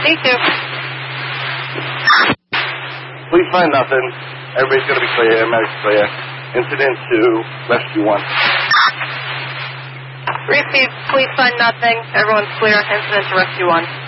Me too. Please find nothing. Everybody's going to be clear. Medic's clear. Incident to rescue 1. Receive. Please find nothing. Everyone's clear. Incident to rescue 1.